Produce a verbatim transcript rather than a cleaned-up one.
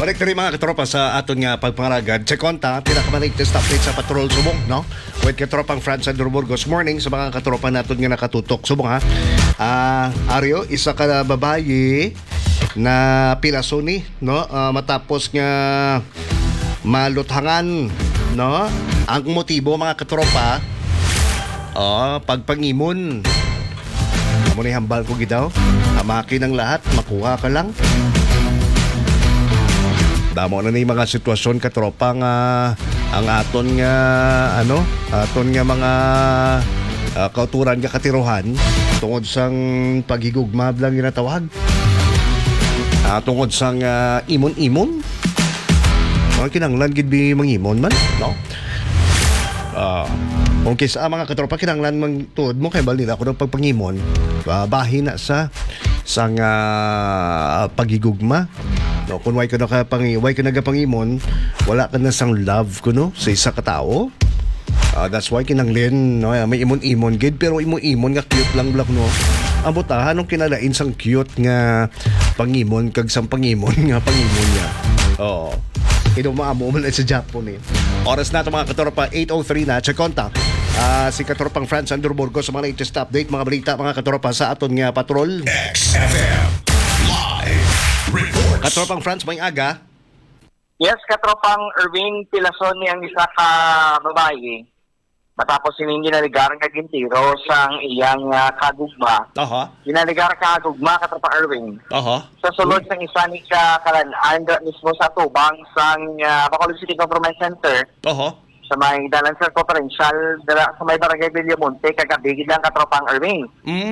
Balik na rin mga katropa sa aton nga pagpangaragad. Sa konta, pinakamaligtest update sa Patrol Subong, no? With katropang Franz Andrew Burgos. Morning sa mga katropa natin nga nakatutok. Subong ha. Uh, Aryo, isa ka na babae na pilasoni, no? Uh, matapos nga maluthangan, no? Ang motibo mga katropa, oh, pagpangimon. Amo ni hambal ko gidaw. Amakin ang lahat, makuha ka lang. Damo na ni mga sitwasyon katropa nga ang aton nga ano, aton nga mga uh, kauturan nga katiruhan tungod sang paghigugma lang ginatawag. Uh, tungod sang uh, imon-imon. Mga kinanglan gid bi mangimon man, no? Ah, uh, kung kisa mga katropa kinanglan mang tuod mo kay bal nila ako ng pagpangimon, uh, bahin na sa sang uh, paghigugma. No, kung way ka na kapangi, way ka nagapangimon, wala ka na sang love ko no sa isa ka tao. Uh, that's why kinanglen, no, may imon-imon gid pero imon-imon nga cute lang lang no. Ang butahan nung kinalain sang cute nga pangimon kag sang pangimon nga pangimon niya. Oo. Ito maamo man sa Japon eh. Oras na ito mga katropa, eight oh three na. Check konta. Uh, si katropang Franz Andrew Burgos sa mga latest update, mga balita mga katropa sa aton nga patrol. X F M Live Reports. Katropang Franz, may aga? Yes, katropang Irving Pilasoni ang isa ka babae. Matapos sining ginaligar nga gintiro sang iyang uh, kagugma. Aha. Ginaligar kagugma katropang Irving. Aha. Sa sulod sang isa ni ka kalan-an mismo sa tubang sang uh, Bacolod City Government Center. Aha. Sa may dalan sa conferential sa may Barangay Villamonte kagabi lang katropang Irving. Mm.